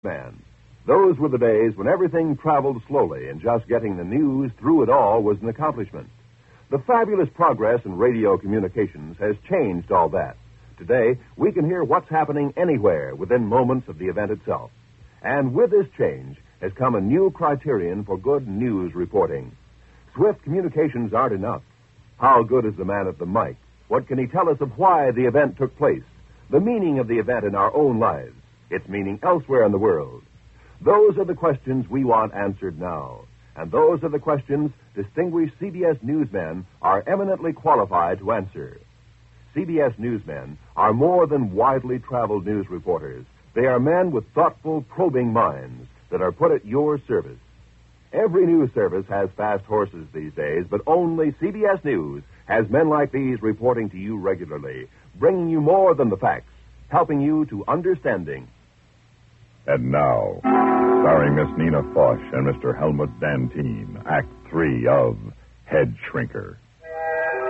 Man. Those were the days when everything traveled slowly, and just getting the news through it all was an accomplishment. The fabulous progress in radio communications has changed all that. Today, we can hear what's happening anywhere within moments of the event itself. And with this change has come a new criterion for good news reporting. Swift communications aren't enough. How good is the man at the mic? What can he tell us of why the event took place? The meaning of the event in our own lives, its meaning elsewhere in the world. Those are the questions we want answered now. And those are the questions distinguished CBS newsmen are eminently qualified to answer. CBS newsmen are more than widely traveled news reporters. They are men with thoughtful, probing minds that are put at your service. Every news service has fast horses these days, but only CBS News has men like these reporting to you regularly, bringing you more than the facts, helping you to understanding. And now, starring Miss Nina Foch and Mr. Helmut Dantine, Act 3 of Head Shrinker.